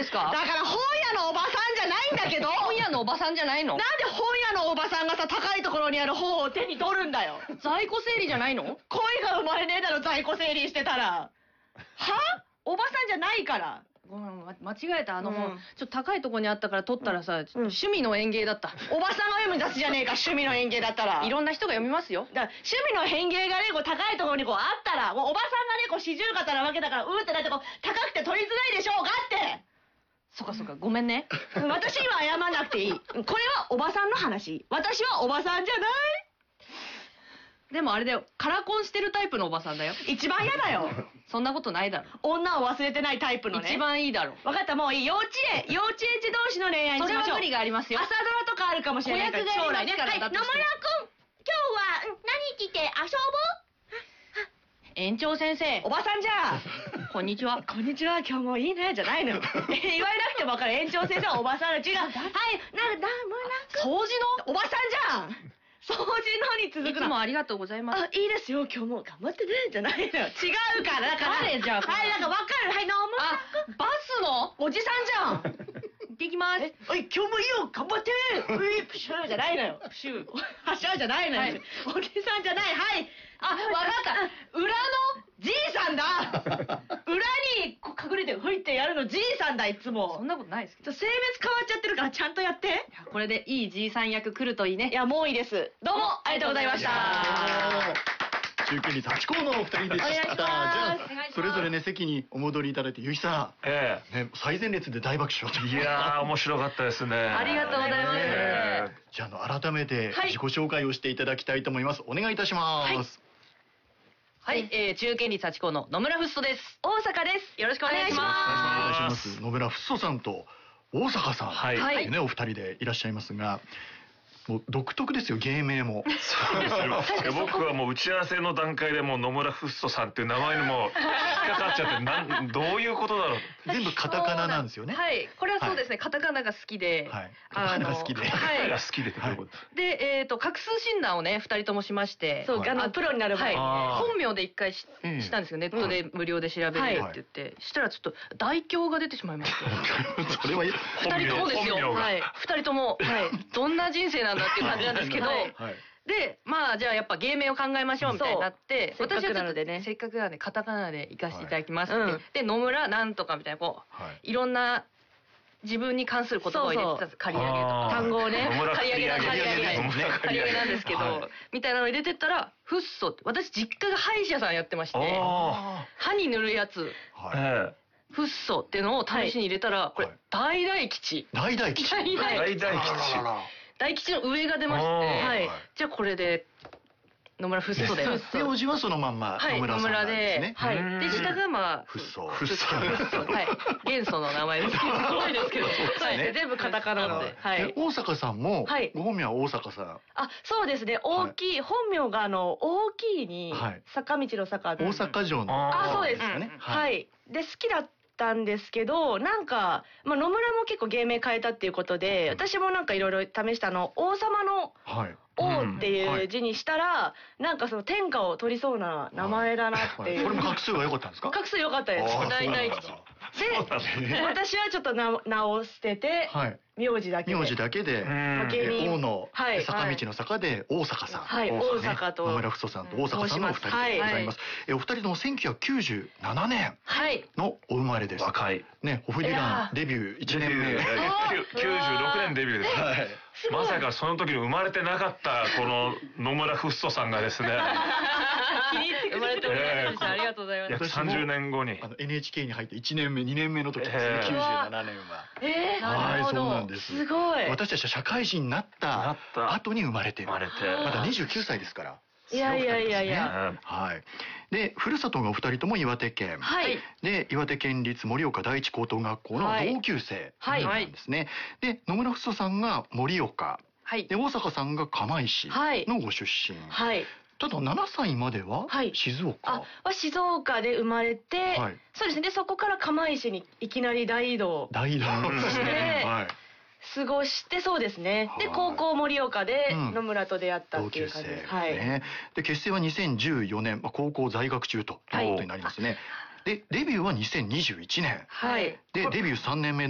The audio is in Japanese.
ですか？ だから本屋のおばさんじゃないんだけど。 本屋のおばさんじゃないの？ なんで本屋のおばさんがさ、高いところにある本を手に取るんだよ。 在庫整理じゃないの？ 恋が生まれねえだろ、在庫整理してたら。は？おばさんじゃないから。 ごめん、間違えた。あの本、ちょっと高いとこにあったから取ったらさ、趣味の園芸だった。 おばさんが読む雑誌じゃねえか、趣味の園芸だったら。 いろんな人が読みますよ。 だから趣味の園芸がね、こう高いところにこうあったら、もうおばさんがね、こう四十肩なわけだから、ってなってこう、高くて取りづらいでしょうがって。 そっかそっか、ごめんね。 私には謝んなくていい。これはおばさんの話。私はおばさんじゃない。 でもあれだよ、カラコンしてるタイプのおばさんだよ。 一番嫌だよ。 そんなことないだろ。 女を忘れてないタイプのね。 一番いいだろ。 分かった、もういい。幼稚園児同士の恋愛にしましょう。 それは無理がありますよ。 朝ドラとかあるかもしれないから。 子役がありますから。 はい、野村くん、今日は何着て遊ぼう？ 園長先生。 おばさんじゃ。 こんにちは。 こんにちは、今日もいいね、じゃないのよ。言われなくても分かる。園長先生はおばさんの違う。はい、掃除のおばさんじゃん。掃除のに続くの。 いつもありがとうございます。 あ、いいですよ、今日も頑張ってね、じゃないのよ。違うから、だから。 誰じゃあ。 はい、なんか分かる。はい、野村くん。 バスのおじさんじゃん。 行ってきます。 おい、今日もいいよ、頑張って。プシューじゃないのよ。プシュー。はしゃーじゃないのよ。おじさんじゃない。はい。 あ、わかった。裏のじいさんだ。裏に隠れてふいってやるのじいさんだ、いつも。 そんなことないですけど。 性別変わっちゃってるからちゃんとやって。 これでいいじいさん役来るといいね。 いや、もういいです。どうもありがとうございました。 中堅に幸子のお二人でした。じゃあそれぞれね席にお戻りいただいて、ゆきさん、ね、最前列で大爆笑。 いやー面白かったですね。 ありがとうございます。 じゃあ改めて自己紹介をしていただきたいと思います。お願いいたします。 はい、中堅に幸子の野村フッソです。 大阪です。 よろしくお願いします。 お願いします。野村フッソさんと大阪さん、ね、お二人でいらっしゃいますが。もう独特ですよ、芸名も。 そうですよ。僕はもう打ち合わせの段階でもう野村フッソさんっていう名前にも引っかかっちゃって、どういうことだろう。 全部カタカナなんですよね。 はい、これはそうですね、カタカナが好きで。 カタカナが好きで。 はい。 好きで。 で、画数診断をね、二人ともしまして。 そう、プロになる前に。 本名で一回したんですよ、ネットで無料で調べるって言って。したらちょっと大凶が出てしまいまして。 それは二人ともですよ。はい。二人とも、どんな人生なんだっていう感じなんですけど。で、まあじゃあやっぱ芸名を考えましょうみたいになって、私はちょっとせっかくなのでカタカナで行かせていただきますって。で、野村なんとかみたいな、こう、いろんな自分に関する言葉を入れてたんです。刈り上げとか。単語をね。刈り上げなんですけど、みたいなのを入れてったら、フッソって、私実家が歯医者さんやってまして、歯に塗るやつ。フッソっていうのを試しに入れたら、これ、大大吉。 大大吉。 大吉の上が出まして、じゃあこれで、野村フッソで。 名字はそのまんま野村さんなんですね。 はい。で、下がまあ、 フッソ。 はい。元素の名前ですけど、すごいですけど。はい。全部カタカナで。はい。 大阪さんも、ご本名は大阪さん。 あ、そうですね。大きい、本名が大きいに、坂道の坂。 大阪城の。 あ、そうです。はい。で、好きだったんですけど、なんか、まあ、野村も結構芸名変えたっていうことで、私もなんかいろいろ試した王様の王っていう字にしたら、なんかその天下を取りそうな名前だなっていう。 これも画数が良かったんですか？ 画数良かったです。大大吉。で、私はちょっと名を捨てて、名字だけで。 名字だけで、王の坂道の坂で大阪さん。 はい、大阪と。 野村フッソさんと大阪さんのお二人でございます。お二人とも1997年のお生まれです。 若い。 ね、ホフディランデビュー1年目。 96年デビューです。まさかその時に生まれてなかったこの野村フッソさんがですね。 気に入ってくれておりました。ありがとうございます。 約30年後に NHK に入って1年目2年目の時ですね、97年は。 なるほど。 そうなんです。 すごい。 私たちは社会人になった後に生まれてる。まだ29歳ですから。 いや。 はい。で、ふるさとがお二人とも岩手県。で、岩手県立盛岡第一高等学校の同級生なんですね。で、野村フッソさんが盛岡。で、大阪さんが釜石のご出身。ただ7歳までは静岡。 静岡で生まれて、そうですね。そこから釜石にいきなり大移動。して過ごしてそうですね。で、高校盛岡で野村と出会ったっていう感じです。 で、結成は2014年、高校在学中ということになりますね。で、デビューは2021年。で、デビュー3年目